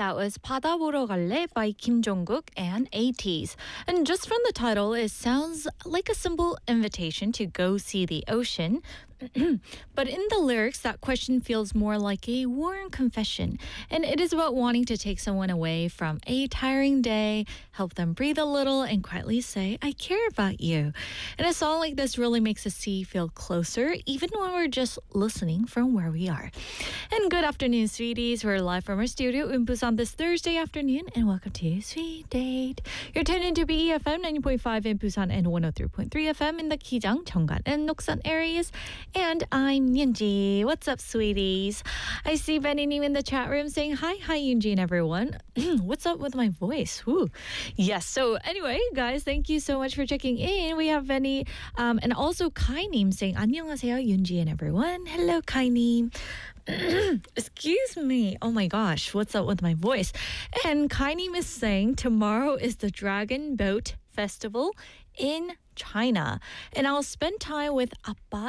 That was 바다 보러 갈래 by Kim Jong-kook and ATEEZ. And just from the title, it sounds like a simple invitation to go see the ocean. But in the lyrics, that question feels more like a warm confession. And it is about wanting to take someone away from a tiring day, help them breathe a little, and quietly say, I care about you. And a song like this really makes the sea feel closer, even when we're just listening from where we are. And good afternoon, sweeties. We're live from our studio in Busan this Thursday afternoon, and welcome to Sweet Date. You're tuned into BEFM 90.5 in Busan and 103.3 FM in the Kijang, Cheonggan, and Noksan areas. And I'm Yoonji. What's up, sweeties? I see Benny Neem in the chat room saying hi, Yoonji and everyone. What's up with my voice? Woo. Yes. So anyway, guys, thank you so much for checking in. We have Benny and also Kai Neem saying 안녕하세요, Yoonji and everyone. Hello, Kai Neem. Excuse me. Oh my gosh, what's up with my voice? And Kai Neem is saying tomorrow is the Dragon Boat Festival in China. And I'll spend time with Appa